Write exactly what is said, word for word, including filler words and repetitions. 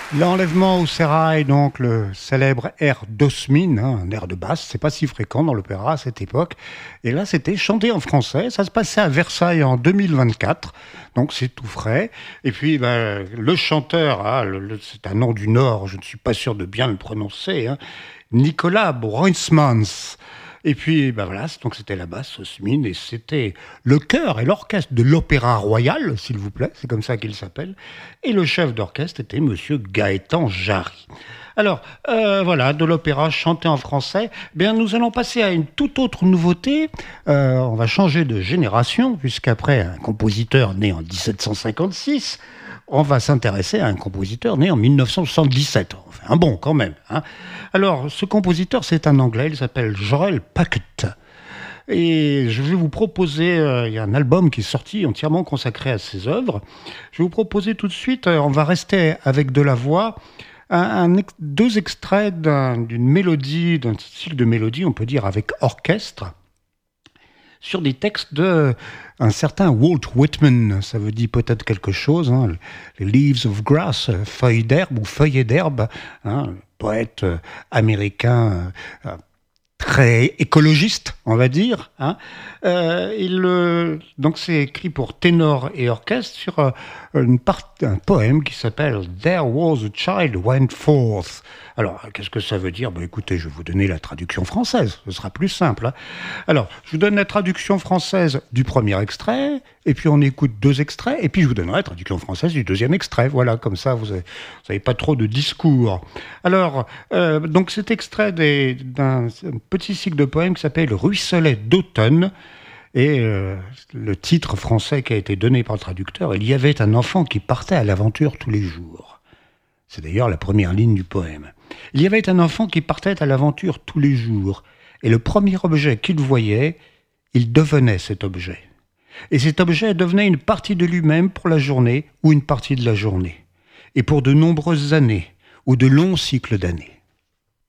L'enlèvement au sérail, donc le célèbre air d'Osmine, hein, un air de basse, c'est pas si fréquent dans l'opéra à cette époque. Et là, c'était chanté en français. Ça se passait à Versailles en deux mille vingt-quatre, donc c'est tout frais. Et puis, ben, le chanteur, ah, le, le, c'est un nom du Nord, je ne suis pas sûr de bien le prononcer, hein, Nicolas Bruinsmans. Et puis, ben voilà, donc c'était la basse Osmine, et c'était le chœur et l'orchestre de l'Opéra Royal, s'il vous plaît, c'est comme ça qu'il s'appelle. Et le chef d'orchestre était Monsieur Gaëtan Jarry. Alors, euh, voilà, de l'opéra chanté en français. Eh bien, nous allons passer à une toute autre nouveauté. Euh, on va changer de génération, puisqu'après un compositeur né en dix-sept cent cinquante-six, on va s'intéresser à un compositeur né en mille neuf cent soixante-dix-sept. Enfin, un bon quand même. Hein. Alors, ce compositeur, c'est un Anglais, il s'appelle Jorel Paquette. Et je vais vous proposer, euh, il y a un album qui est sorti entièrement consacré à ses œuvres. Je vais vous proposer tout de suite, euh, on va rester avec de la voix, un, un, deux extraits d'un, d'une mélodie, d'un style de mélodie, on peut dire avec orchestre, sur des textes de un certain Walt Whitman. Ça veut dire peut-être quelque chose, hein, les Leaves of Grass, feuilles d'herbe ou feuillets d'herbe, hein, poète euh, américain euh, très écologiste, on va dire. Hein. Euh, il, euh, donc c'est écrit pour ténor et orchestre sur euh, une part, un poème qui s'appelle There was a child went forth. Alors, qu'est-ce que ça veut dire ? Ben, écoutez, je vais vous donner la traduction française, ce sera plus simple. Hein. Alors, je vous donne la traduction française du premier extrait, et puis on écoute deux extraits, et puis je vous donnerai la traduction française du deuxième extrait. Voilà, comme ça, vous n'avez pas trop de discours. Alors, euh, donc cet extrait des, d'un petit cycle de poèmes qui s'appelle Ruisselet d'automne, et euh, le titre français qui a été donné par le traducteur, il y avait un enfant qui partait à l'aventure tous les jours. C'est d'ailleurs la première ligne du poème. Il y avait un enfant qui partait à l'aventure tous les jours, et le premier objet qu'il voyait, il devenait cet objet. Et cet objet devenait une partie de lui-même pour la journée ou une partie de la journée, et pour de nombreuses années ou de longs cycles d'années.